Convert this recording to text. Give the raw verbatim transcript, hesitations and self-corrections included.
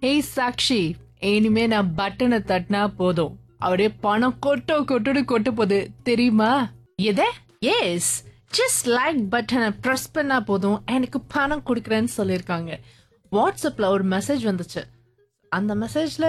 ஏய் சாக்ஷி, இனிமே நான் பட்டனை தட்டினா போதும், அப்படியே பணம் கொட்டோ கொட்டுன்னு கொட்ட போகுது தெரியுமா? எத? எஸ், ஜஸ்ட் லைக் பட்டனை ப்ரெஸ் பண்ணா போதும் எனக்கு பணம் கொடுக்குறேன்னு சொல்லியிருக்காங்க. வாட்ஸ்அப்ல ஒரு மெசேஜ் வந்துச்சு. அந்த மெசேஜ்ல